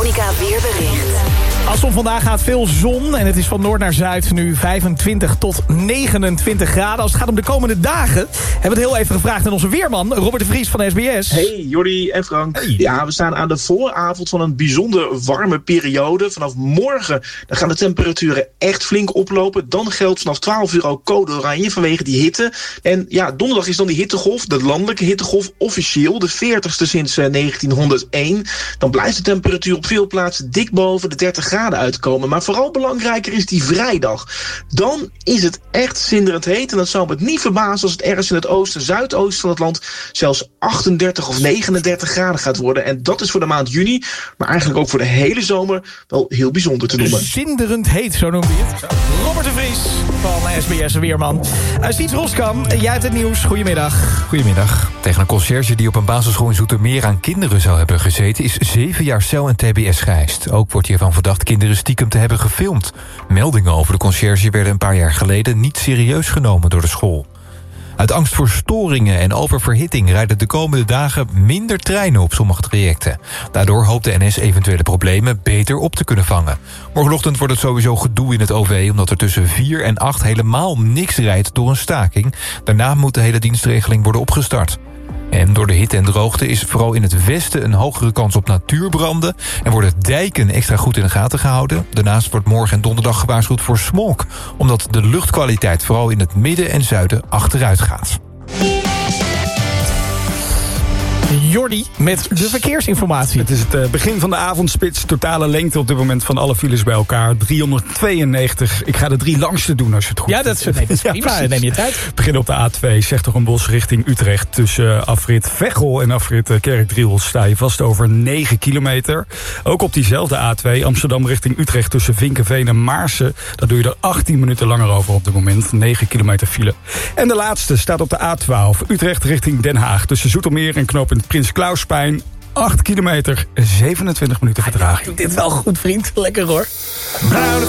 Veronica Weerbericht. Als het om vandaag gaat, veel zon. En het is van noord naar zuid nu 25 tot 29 graden. Als het gaat om de komende dagen, hebben we het heel even gevraagd aan onze weerman, Robert de Vries van SBS. Hey, Jordi en Frank. Hey. Ja, we staan aan de vooravond van een bijzonder warme periode. Vanaf morgen dan gaan de temperaturen echt flink oplopen. Dan geldt vanaf 12 uur al code oranje vanwege die hitte. En ja, donderdag is dan die hittegolf, de landelijke hittegolf, officieel de 40ste sinds 1901. Dan blijft de temperatuur op veel plaatsen dik boven de 30 graden uitkomen. Maar vooral belangrijker is die vrijdag. Dan is het echt zinderend heet. En dat zou me het niet verbazen als het ergens in het oosten, zuidoosten van het land zelfs 38 of 39 graden gaat worden. En dat is voor de maand juni, maar eigenlijk ook voor de hele zomer wel heel bijzonder te noemen. Zinderend heet, zo noemt hij het. Robert de Vries van SBS Weerman. Siets Roskam, jij hebt het nieuws. Goedemiddag. Goedemiddag. Tegen een conciërge die op een basisschool in Zoetermeer aan kinderen zou hebben gezeten is 7 jaar cel en tbs geëist. Ook wordt hiervan verdacht kinderen stiekem te hebben gefilmd. Meldingen over de conciërge werden een paar jaar geleden niet serieus genomen door de school. Uit angst voor storingen en oververhitting rijden de komende dagen minder treinen op sommige trajecten. Daardoor hoopt de NS eventuele problemen beter op te kunnen vangen. Morgenochtend wordt het sowieso gedoe in het OV, omdat er tussen 4 en 8 helemaal niks rijdt door een staking. Daarna moet de hele dienstregeling worden opgestart. En door de hitte en droogte is vooral in het westen een hogere kans op natuurbranden en worden dijken extra goed in de gaten gehouden. Daarnaast wordt morgen en donderdag gewaarschuwd voor smog, omdat de luchtkwaliteit vooral in het midden en zuiden achteruit gaat. Jordi met de verkeersinformatie. Het is het begin van de avondspits. Totale lengte op dit moment van alle files bij elkaar 392. Ik ga de 3 langste doen als je het goed Ja, dat is prima. Neem je tijd. Begin op de A2, Zegterenbos richting Utrecht. Tussen afrit Veghel en afrit Kerkdriel sta je vast over 9 kilometer. Ook op diezelfde A2, Amsterdam richting Utrecht tussen Vinkenveen en Maarsen. Daar doe je er 18 minuten langer over op dit moment. 9 kilometer file. En de laatste staat op de A12, Utrecht richting Den Haag. Tussen Zoetermeer en knooppunt Prins Klausplein. 8 kilometer, 27 minuten vertraging. Doe dit wel goed, vriend. Lekker hoor.